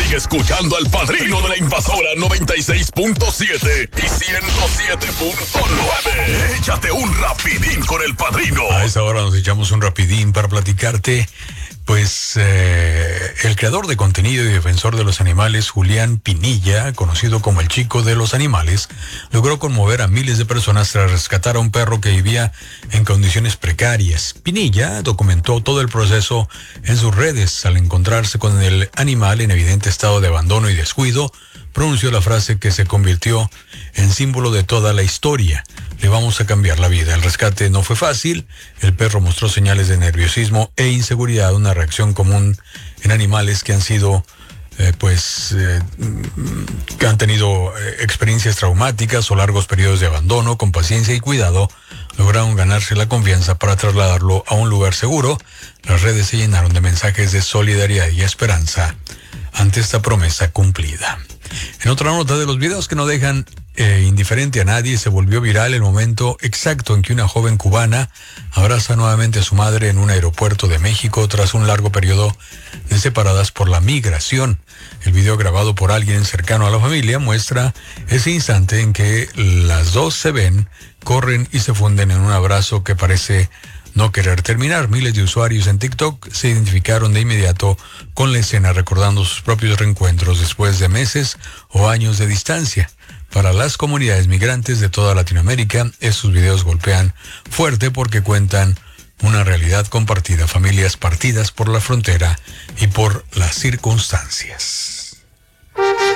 Sigue escuchando al Padrino de la Invasora 96.7 y 107.9. Échate un rapidín con el Padrino. A esa hora nos echamos un rapidín para platicarte. Pues el creador de contenido y defensor de los animales, Julián Pinilla, conocido como el Chico de los Animales, logró conmover a miles de personas tras rescatar a un perro que vivía en condiciones precarias. Pinilla documentó todo el proceso en sus redes. Al encontrarse con el animal en evidente estado de abandono y descuido, pronunció la frase que se convirtió en símbolo de toda la historia: le vamos a cambiar la vida. El rescate no fue fácil. El perro mostró señales de nerviosismo e inseguridad, una reacción común en animales que han sido, que han tenido experiencias traumáticas o largos periodos de abandono. Con paciencia y cuidado, lograron ganarse la confianza para trasladarlo a un lugar seguro. Las redes se llenaron de mensajes de solidaridad y esperanza ante esta promesa cumplida. En otra nota, de los videos que no dejan indiferente a nadie, se volvió viral el momento exacto en que una joven cubana abraza nuevamente a su madre en un aeropuerto de México tras un largo periodo de separadas por la migración. El video, grabado por alguien cercano a la familia, muestra ese instante en que las dos se ven, corren y se funden en un abrazo que parece no querer terminar. Miles de usuarios en TikTok se identificaron de inmediato con la escena, recordando sus propios reencuentros después de meses o años de distancia. Para las comunidades migrantes de toda Latinoamérica, estos videos golpean fuerte porque cuentan una realidad compartida, familias partidas por la frontera y por las circunstancias.